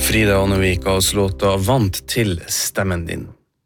Frida Annevik av låta Vant til stemmen din.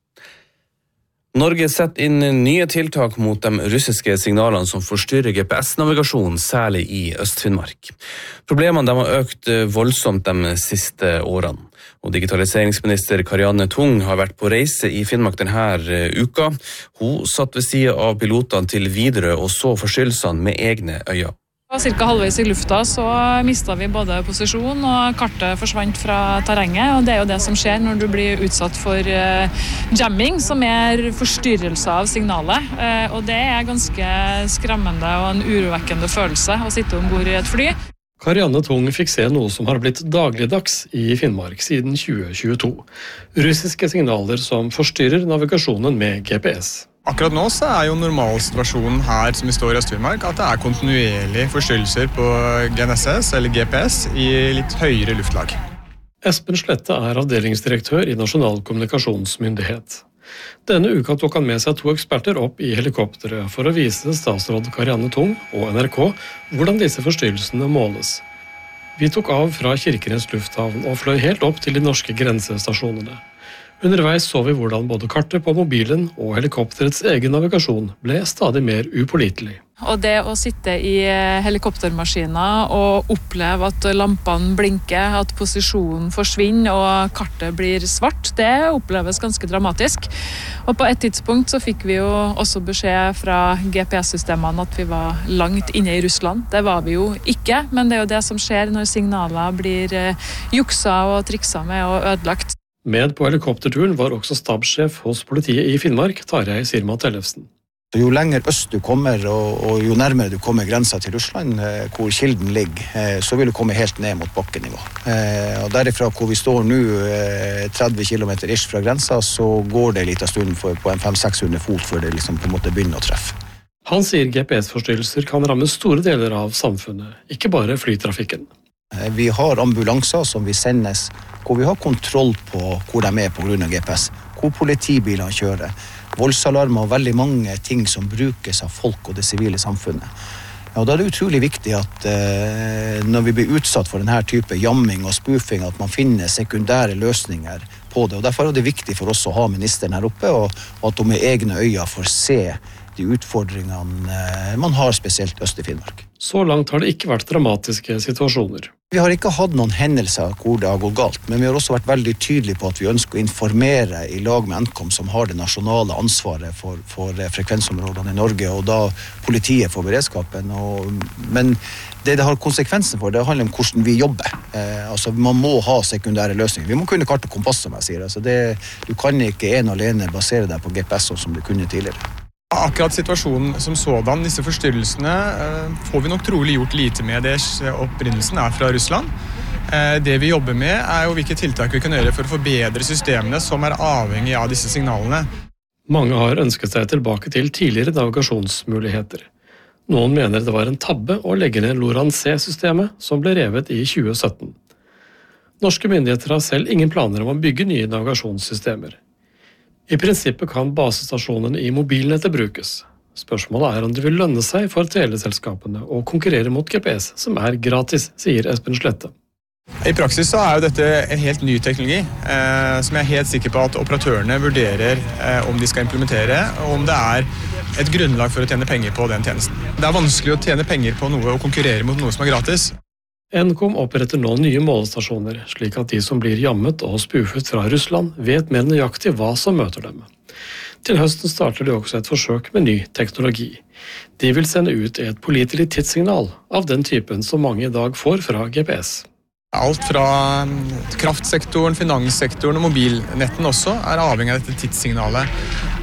Norge setter inn nye tiltak mot de russiske signalene som forstyrrer GPS-navigasjonen, særlig i Øst-Finnmark. Problemene de har økt voldsomt de siste årene. Og digitaliseringsminister Karianne Tung har vært på reise i Finnmark denne uka. Hun satt ved siden av pilotene til Widerøe og så forstyrrelsene med egne øyne. Cirka halvveis i lufta så mistet vi både posisjon og kartet forsvant fra terrenget, og det er jo det som skjer når du blir utsatt for jamming, som er forstyrrelse av signalet, og det er ganske skremmende og en urovekkende følelse å sitte ombord i et fly. Karianne Tung fikk se noe som har blitt dagligdags i Finnmark siden 2022. Russiske signaler som forstyrrer navigasjonen med GPS. Akkurat nå så er jo normalsituasjonen her som vi står i Øst-Finnmark at det er kontinuerlige forstyrrelser på GNSS eller GPS i litt høyere luftlag. Espen Slette er avdelingsdirektør i Nasjonal kommunikasjonsmyndighet. Denne uka tok han med seg 2 eksperter opp i helikopteret for å vise statsråd Karianne Tung og NRK hvordan disse forstyrrelsene måles. Vi tok av fra Kirkenes lufthavn og fløy helt opp til de norske grensestasjonene. Underveis så vi hvordan både kartet på mobilen og helikopterets egen navigasjon ble stadig mer upålitelig. Og det å sitte i helikoptermaskiner og oppleve at lampene blinker, at posisjonen forsvinner og kartet blir svart, det oppleves ganske dramatisk. Og på et tidspunkt så fikk vi jo også beskjed fra GPS-systemene at vi var langt inne i Russland. Det var vi jo ikke, men det er jo det som skjer når signaler blir juksa og triksa med og ødelagt. Med på helikopterturen var også stabssjef hos politiet i Finnmark, Tarjei Sirma Tellefsen. Jo lenger øst du kommer, og jo nærmere du kommer grensa til Russland, hvor kilden ligger, så vil du komme helt ned mot bakkenivå. Og derifra hvor vi står nå, 30 km ish fra grensa, så går det en liten stund på en 500-600 fot før det liksom på en måte begynner å treffe. Han sier GPS-forstyrrelser kan ramme store deler av samfunnet, ikke bare flytrafikken. Vi har ambulanser som vi sendes, hvor vi har kontroll på hvor de er på grunn av GPS, hvor politibilene kjører, voldsalarmer og veldig mange ting som brukes av folk og det sivile samfunnet. Ja, og da er det utrolig viktig at når vi blir utsatt for denne type jamming og spoofing, at man finner sekundære løsninger på det. Og derfor er det viktig for oss å ha ministeren her oppe, og at de med egne øyne får se de utfordringene man har spesielt øst i Finnmark. Så langt har det ikke vært dramatiske situasjoner. Vi har ikke hatt noen hendelser hvor det har gått galt, men vi har også vært veldig tydelige på at vi ønsker å informere i lag med Nkom, som har det nasjonale ansvaret for frekvensområdene i Norge, og da politiet for beredskapen. Men det har konsekvensen for, det handler om hvordan vi jobber. Altså, man må ha sekundære løsninger. Vi må kunne kart og kompass, som jeg sier. Altså, du kan ikke en alene basere deg på GPS som du kunne tidligere. Akkurat situasjonen som sådan, disse forstyrrelsene, får vi nok trolig gjort lite med. Det opprinnelsen er fra Russland. Det vi jobber med er jo hvilke tiltak vi kan gjøre for å forbedre systemene som er avhengig av disse signalene. Mange har ønsket seg tilbake til tidligere navigasjonsmuligheter. Noen mener det var en tabbe å legge ned LORAN-C-systemet som ble revet i 2017. Norske myndigheter har selv ingen planer om å bygge nye navigasjonssystemer. I prinsippet kan basestasjonene i mobilnettet brukes. Spørsmålet er om det vil lønne seg for teleselskapene å konkurrere mot GPS, som er gratis, sier Espen Slette. I praksis så er jo dette en helt ny teknologi, som jeg er helt sikker på at operatørene vurderer om de skal implementere, og om det er et grunnlag for å tjene penger på den tjenesten. Det er vanskelig å tjene penger på noe og konkurrere mot noe som er gratis. Nkom oppretter nå nye målestasjoner, slik at de som blir jammet og spoofet fra Russland vet mer nøyaktig hva som møter dem. Til høsten starter de også et forsøk med ny teknologi. De vil sende ut et pålitelig tidssignal av den typen som mange i dag får fra GPS. Alt fra kraftsektoren, finanssektoren og mobilnetten også er avhengig av dette tidssignalet.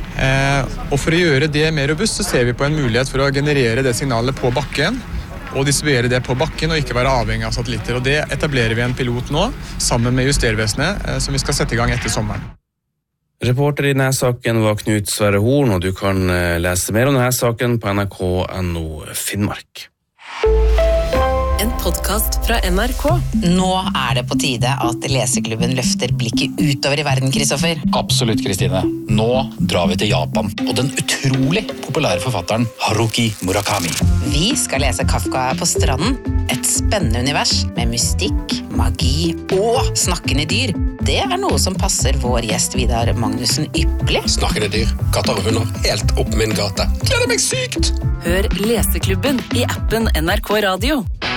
Og for å gjøre det mer robust så ser vi på en mulighet for å generere det signalet på bakken, og distribuere det på bakken og ikke være avhengig av satellitter. Og det etablerer vi en pilot nå, sammen med Justervesenet, som vi skal sette i gang etter sommeren. Reporter i denne saken var Knut Sverre Horn, og du kan lese mer om denne saken på nrk.no Finnmark. en podcast fra NRK. Nå det på tide at Leseklubben løfter blikket utover i verden, Kristoffer. Absolutt, Kristine. Nå drar vi til Japan og den utrolig populære forfatteren Haruki Murakami. Vi skal lese Kafka på stranden. Et spennende univers med mystikk, magi og snakkende dyr. Det noe som passer vår gjest Vidar Magnussen ypperlig. Snakkende dyr, katter og hunder, helt opp min gate. Gleder meg sykt! Hør Leseklubben i appen NRK Radio.